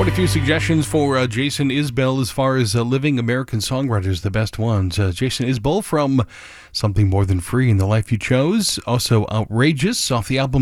Quite a few suggestions for Jason Isbell as far as living American songwriters, the best ones. Jason Isbell from Something More Than Free in the Life You Chose. Also Outrageous off the album